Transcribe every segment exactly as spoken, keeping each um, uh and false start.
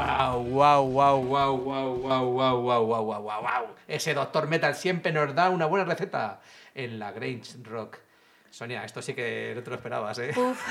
Wow, wow, wow, wow, wow, wow, wow, wow, wow, wow, wow, wow. Ese Doctor Metal siempre nos da una buena receta en la Grange Rock. Sonia, esto sí que no te lo esperabas, ¿eh? Uf.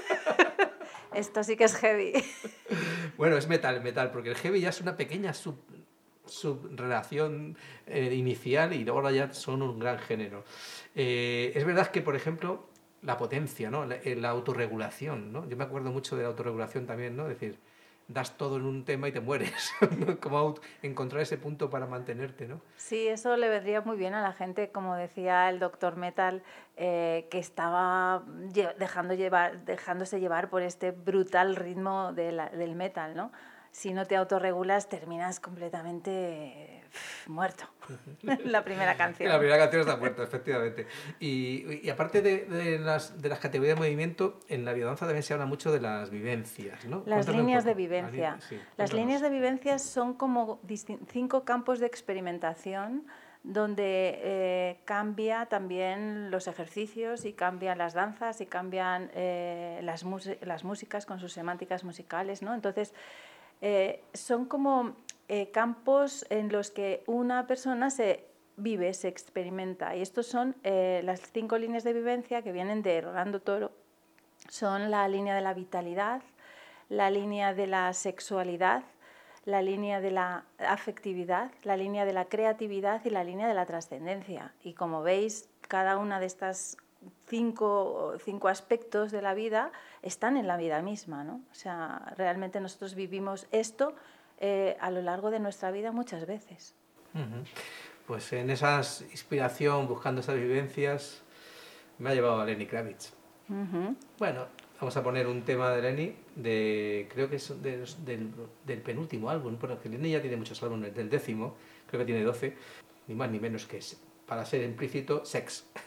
Esto sí que es heavy. Bueno, es metal, metal, porque el heavy ya es una pequeña sub, subrelación eh, inicial y luego ya son un gran género. Eh, es verdad que, por ejemplo, la potencia, ¿no? La, la autorregulación, ¿no? Yo me acuerdo mucho de la autorregulación también, ¿no? Es decir, das todo en un tema y te mueres. ¿No? Como auto, encontrar ese punto para mantenerte, ¿no? Sí, eso le vendría muy bien a la gente, como decía el doctor Metal, eh, que estaba lle dejando llevar, dejándose llevar por este brutal ritmo de la, del metal, ¿no? Si no te autorregulas, terminas completamente pff, muerto. La primera canción. La primera canción está muerta, efectivamente. Y, y aparte de, de, las, de las categorías de movimiento, en la biodanza también se habla mucho de las vivencias, ¿no? Las Cuéntame un líneas de poco. vivencia. Sí, Las líneas cuéntanos. de vivencia son como cinco campos de experimentación donde eh, cambia también los ejercicios y cambian las danzas y cambian eh, las, las músicas con sus semánticas musicales, ¿no? Entonces, eh, son como eh, campos en los que una persona se vive, se experimenta. Y estos son eh, las cinco líneas de vivencia que vienen de Rolando Toro. Son la línea de la vitalidad, la línea de la sexualidad, la línea de la afectividad, la línea de la creatividad y la línea de la trascendencia. Y como veis, cada una de estas cinco, cinco aspectos de la vida están en la vida misma, ¿no? O sea, realmente nosotros vivimos esto eh, a lo largo de nuestra vida muchas veces. Uh-huh. Pues en esa inspiración, buscando esas vivencias, me ha llevado a Lenny Kravitz. Uh-huh. Bueno, vamos a poner un tema de Lenny, de, creo que es de, del, del penúltimo álbum, porque Lenny ya tiene muchos álbumes, del décimo, creo que tiene doce, ni más ni menos que, para ser implícito, Sex.